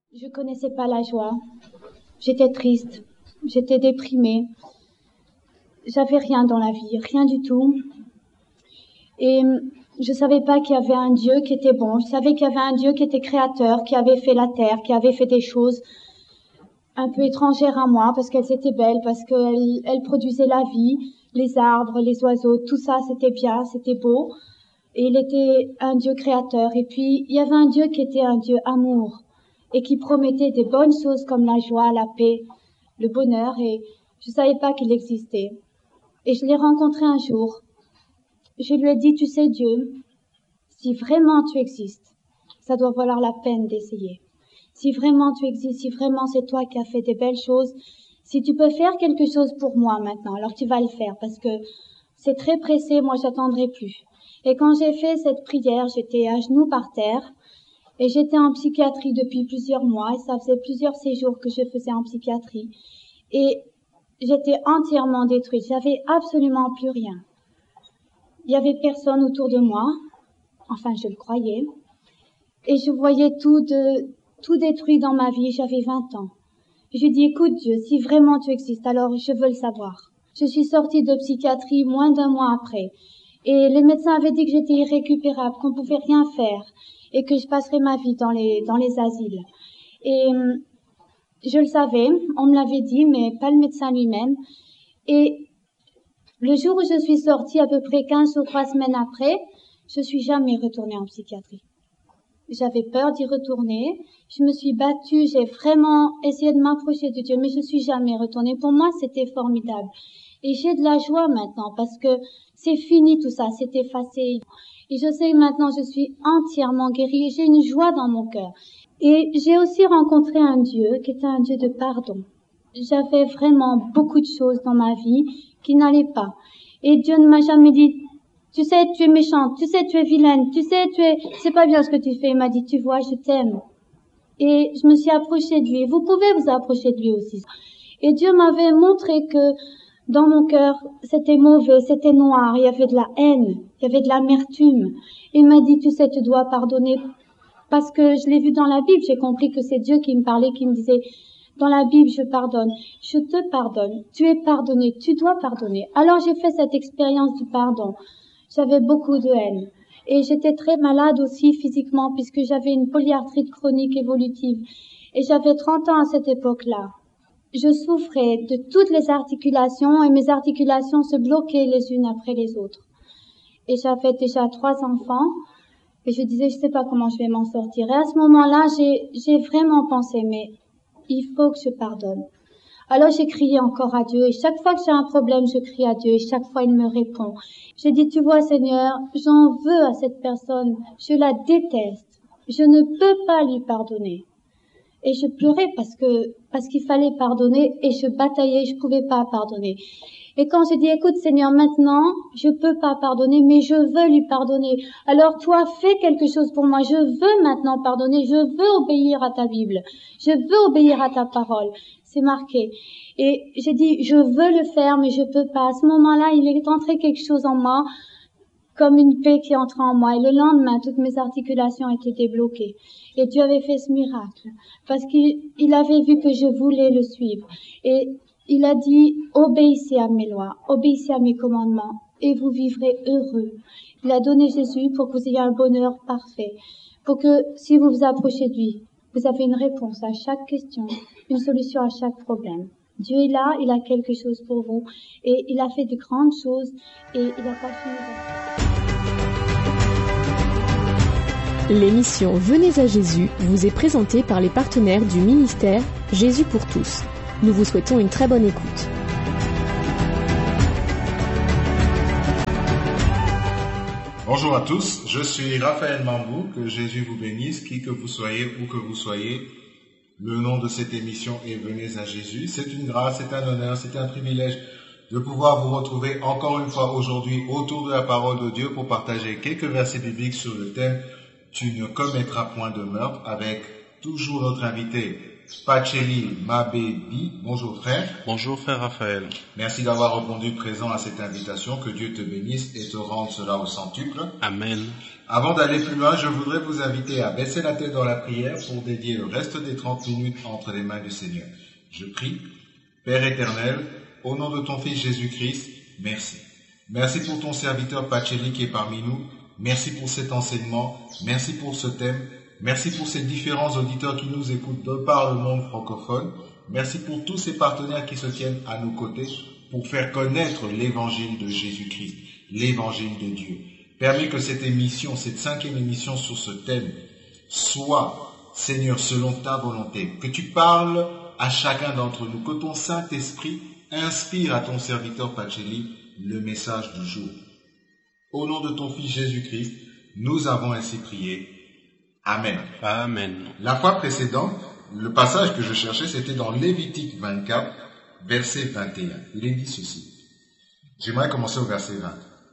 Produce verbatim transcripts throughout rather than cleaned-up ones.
Je connaissais pas la joie. J'étais triste. J'étais déprimée. J'avais rien dans la vie, rien du tout. Et je savais pas qu'il y avait un Dieu qui était bon. Je savais qu'il y avait un Dieu qui était créateur, qui avait fait la terre, qui avait fait des choses un peu étrangères à moi parce qu'elles étaient belles, parce qu'elles elles produisaient la vie, les arbres, les oiseaux, tout ça c'était bien, c'était beau. Et il était un Dieu créateur. Et puis il y avait un Dieu qui était un Dieu amour et qui promettait des bonnes choses comme la joie, la paix, le bonheur. Et je savais pas qu'il existait. Et je l'ai rencontré un jour. Je lui ai dit, tu sais Dieu, si vraiment tu existes, ça doit valoir la peine d'essayer. Si vraiment tu existes, si vraiment c'est toi qui as fait des belles choses, si tu peux faire quelque chose pour moi maintenant, alors tu vas le faire parce que c'est très pressé, moi j'attendrai plus. Et quand j'ai fait cette prière, j'étais à genoux par terre et j'étais en psychiatrie depuis plusieurs mois et ça faisait plusieurs séjours que je faisais en psychiatrie et j'étais entièrement détruite, j'avais absolument plus rien. Il y avait personne autour de moi, enfin je le croyais, et je voyais tout de, tout détruit dans ma vie, j'avais vingt ans. Je lui ai dit, écoute Dieu, si vraiment tu existes, alors je veux le savoir. Je suis sortie de psychiatrie moins d'un mois après, et les médecins avaient dit que j'étais irrécupérable, qu'on pouvait rien faire, et que je passerais ma vie dans les, dans les asiles. Et je le savais, on me l'avait dit, mais pas le médecin lui-même, et le jour où je suis sortie, à peu près quinze ou trois semaines après, je suis jamais retournée en psychiatrie. J'avais peur d'y retourner. Je me suis battue, j'ai vraiment essayé de m'approcher de Dieu, mais je suis jamais retournée. Pour moi, c'était formidable. Et j'ai de la joie maintenant parce que c'est fini tout ça, c'est effacé. Et je sais que maintenant je suis entièrement guérie et j'ai une joie dans mon cœur. Et j'ai aussi rencontré un Dieu qui était un Dieu de pardon. J'avais vraiment beaucoup de choses dans ma vie qui n'allaient pas. Et Dieu ne m'a jamais dit, tu sais, tu es méchante, tu sais, tu es vilaine, tu sais, tu es, c'est pas bien ce que tu fais. Il m'a dit, tu vois, je t'aime. Et je me suis approchée de lui. Vous pouvez vous approcher de lui aussi. Et Dieu m'avait montré que dans mon cœur, c'était mauvais, c'était noir, il y avait de la haine, il y avait de l'amertume. Il m'a dit, tu sais, tu dois pardonner. Parce que je l'ai vu dans la Bible, j'ai compris que c'est Dieu qui me parlait, qui me disait, dans la Bible, je pardonne, je te pardonne, tu es pardonné, tu dois pardonner. Alors j'ai fait cette expérience du pardon. J'avais beaucoup de haine. Et j'étais très malade aussi physiquement puisque j'avais une polyarthrite chronique évolutive. Et j'avais trente ans à cette époque-là. Je souffrais de toutes les articulations et mes articulations se bloquaient les unes après les autres. Et j'avais déjà trois enfants. Et je disais, je sais pas comment je vais m'en sortir. Et à ce moment-là, j'ai, j'ai vraiment pensé, mais il faut que je pardonne. Alors j'ai crié encore à Dieu et chaque fois que j'ai un problème, je crie à Dieu et chaque fois il me répond. J'ai dit, tu vois Seigneur, j'en veux à cette personne, je la déteste, je ne peux pas lui pardonner. Et je pleurais parce que, parce qu'il fallait pardonner et je bataillais, je pouvais pas pardonner. Et quand j'ai dit, écoute Seigneur, maintenant, je peux pas pardonner, mais je veux lui pardonner. Alors toi, fais quelque chose pour moi. Je veux maintenant pardonner. Je veux obéir à ta Bible. Je veux obéir à ta parole. C'est marqué. Et j'ai dit, je veux le faire, mais je peux pas. À ce moment-là, il est entré quelque chose en moi, comme une paix qui entre en moi. Et le lendemain, toutes mes articulations étaient débloquées. Et Dieu avait fait ce miracle. Parce qu'il il avait vu que je voulais le suivre. Et il a dit, obéissez à mes lois, obéissez à mes commandements, et vous vivrez heureux. Il a donné Jésus pour que vous ayez un bonheur parfait, pour que si vous vous approchez de lui, vous avez une réponse à chaque question, une solution à chaque problème. Dieu est là, il a quelque chose pour vous, et il a fait de grandes choses, et il n'a pas fini. L'émission Venez à Jésus vous est présentée par les partenaires du ministère Jésus pour tous. Nous vous souhaitons une très bonne écoute. Bonjour à tous, je suis Raphaël Mambou, que Jésus vous bénisse, qui que vous soyez, où que vous soyez. Le nom de cette émission est Venez à Jésus. C'est une grâce, c'est un honneur, c'est un privilège de pouvoir vous retrouver encore une fois aujourd'hui autour de la parole de Dieu pour partager quelques versets bibliques sur le thème « Tu ne commettras point de meurtre » avec toujours notre invité Pacheli Mabedi. Bonjour frère. Bonjour frère Raphaël. Merci d'avoir répondu présent à cette invitation. Que Dieu te bénisse et te rende cela au centuple. Amen. Avant d'aller plus loin, je voudrais vous inviter à baisser la tête dans la prière pour dédier le reste des trente minutes entre les mains du Seigneur. Je prie, Père éternel, au nom de ton Fils Jésus-Christ, merci. Merci pour ton serviteur Pacheli qui est parmi nous. Merci pour cet enseignement. Merci pour ce thème. Merci pour ces différents auditeurs qui nous écoutent de par le monde francophone. Merci pour tous ces partenaires qui se tiennent à nos côtés pour faire connaître l'évangile de Jésus-Christ, l'évangile de Dieu. Permets que cette émission, cette cinquième émission sur ce thème, soit, Seigneur, selon ta volonté. Que tu parles à chacun d'entre nous, que ton Saint-Esprit inspire à ton serviteur Pacheli le message du jour. Au nom de ton Fils Jésus-Christ, nous avons ainsi prié. Amen. Amen. La fois précédente, le passage que je cherchais, c'était dans Lévitique vingt-quatre, verset vingt et un. Il est dit ceci. J'aimerais commencer au verset vingt.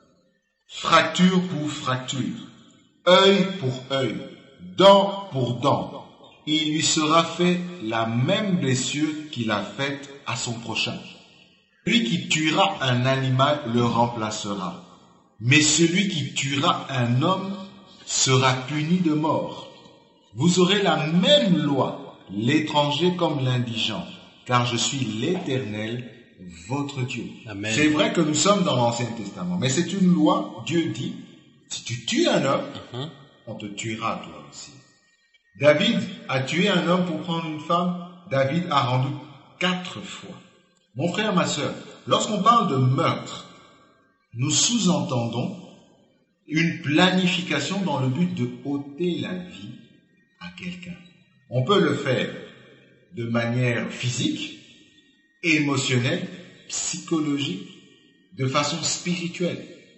Fracture pour fracture, œil pour œil, dent pour dent, il lui sera fait la même blessure qu'il a faite à son prochain. Celui qui tuera un animal le remplacera, mais celui qui tuera un homme sera puni de mort. Vous aurez la même loi, l'étranger comme l'indigent, car je suis l'Éternel, votre Dieu. Amen. C'est vrai que nous sommes dans l'Ancien Testament, mais c'est une loi. Dieu dit, si tu tues un homme, uh-huh. on te tuera toi aussi. David a tué un homme pour prendre une femme. David a rendu quatre fois. Mon frère, ma sœur, lorsqu'on parle de meurtre, nous sous-entendons une planification dans le but de ôter la vie à quelqu'un. On peut le faire de manière physique, émotionnelle, psychologique, de façon spirituelle.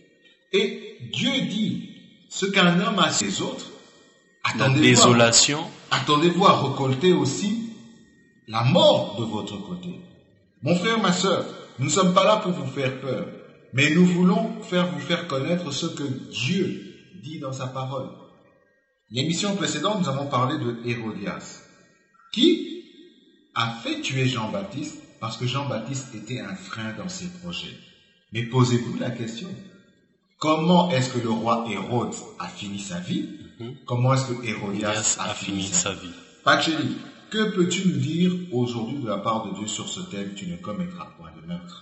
Et Dieu dit, ce qu'un homme a ses autres, attendez-vous, la désolation. À, attendez-vous à récolter aussi la mort de votre côté. Mon frère, ma sœur, nous ne sommes pas là pour vous faire peur, mais nous voulons faire vous faire connaître ce que Dieu dit dans sa parole. L'émission précédente, nous avons parlé de Hérodias, qui a fait tuer Jean-Baptiste parce que Jean-Baptiste était un frein dans ses projets. Mais posez-vous la question, comment est-ce que le roi Hérode a fini sa vie? Mm-hmm. Comment est-ce que Hérodias a, a fini, fini sa vie? Pacheli, que peux-tu nous dire aujourd'hui de la part de Dieu sur ce thème, tu ne commettras point de meurtre?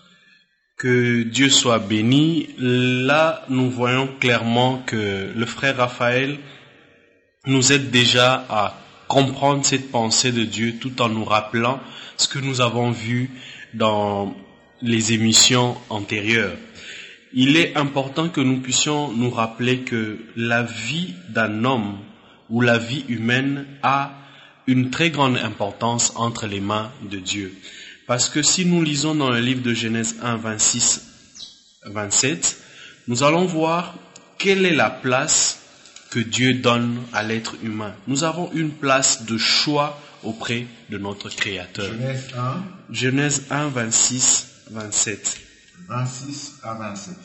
Que Dieu soit béni. Là, nous voyons clairement que le frère Raphaël nous aide déjà à comprendre cette pensée de Dieu tout en nous rappelant ce que nous avons vu dans les émissions antérieures. Il est important que nous puissions nous rappeler que la vie d'un homme ou la vie humaine a une très grande importance entre les mains de Dieu. Parce que si nous lisons dans le livre de Genèse un, vingt-six, vingt-sept, nous allons voir quelle est la place que Dieu donne à l'être humain. Nous avons une place de choix auprès de notre Créateur. Genèse un. Genèse un, vingt-six, vingt-sept. vingt-six à vingt-sept.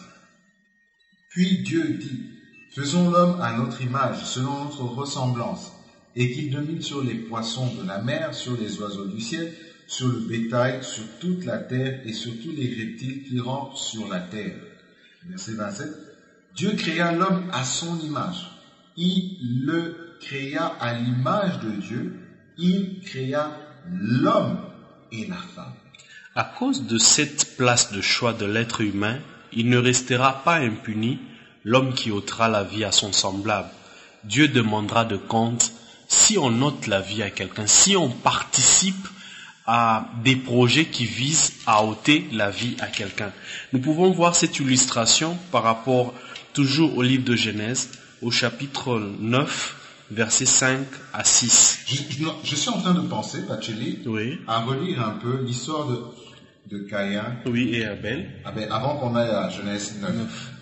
Puis Dieu dit, faisons l'homme à notre image, selon notre ressemblance, et qu'il domine sur les poissons de la mer, sur les oiseaux du ciel, sur le bétail, sur toute la terre et sur tous les reptiles qui rampent sur la terre. Verset vingt-sept. Dieu créa l'homme à son image. Il le créa à l'image de Dieu. Il créa l'homme et la femme. À cause de cette place de choix de l'être humain, il ne restera pas impuni l'homme qui ôtera la vie à son semblable. Dieu demandera de compte si on ôte la vie à quelqu'un, si on participe à des projets qui visent à ôter la vie à quelqu'un. Nous pouvons voir cette illustration par rapport toujours au livre de Genèse, au chapitre neuf, versets cinq à six. Je, je, je suis en train de penser, Pacheli, oui. à relire un peu l'histoire de, de Caïn. Oui, et Abel. Abel avant qu'on aille à Genèse neuf. neuf.